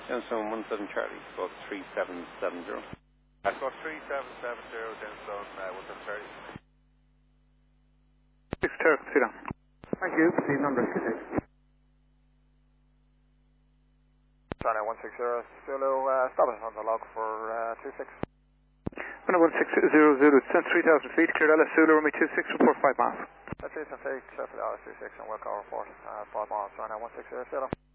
Downstone 17 Charlie, squawk 3770. Squawk 3770, Downstone 17 Charlie. 6 Turk, sit down. Thank you. The number 26. China 160 Zulu, stop it on the log for 26. 1600, descent 3000 feet, cleared LS Zulu, runway 26, report 5 miles. That's 3 feet, 26 and we'll call report 5 miles, China 160 Zulu.